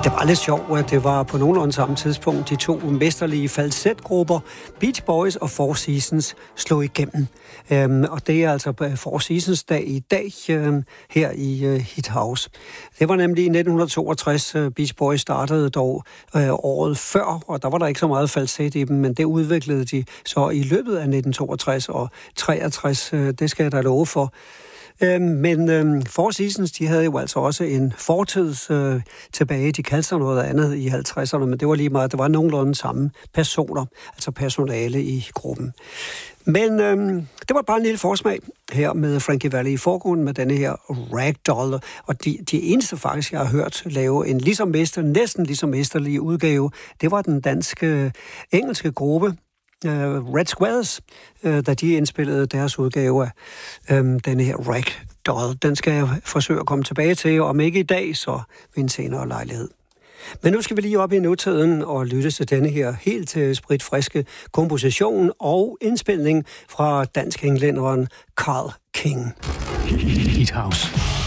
Det var lidt sjovt, at det var på nogenlunde samme tidspunkt, de to mesterlige falsetgrupper, Beach Boys og Four Seasons, slog igennem. Og det er altså Four Seasons dag i dag her i Hit House. Det var nemlig i 1962, Beach Boys startede dog året før, og der var der ikke så meget falset i dem, men det udviklede de så i løbet af 1962 og 63, det skal jeg da love for. Men Four Seasons, de havde jo altså også en fortid tilbage. De kaldte sig noget andet i 50'erne, men det var lige meget, det var nogenlunde samme personer, altså personale i gruppen. Men det var bare en lille forsmag her med Frankie Valli i forgrunden med denne her Ragdoll. Og de eneste faktisk, jeg har hørt lave en næsten lige så mesterlig udgave, det var den engelske gruppe, Red Squares, da de indspillede deres udgave af denne her Ragdoll. Den skal jeg forsøge at komme tilbage til, om ikke i dag, så ved en senere lejlighed. Men nu skal vi lige op i nutiden og lytte til denne her helt spritfriske komposition og indspilning fra dansk-englænderen Carl King. Hit House.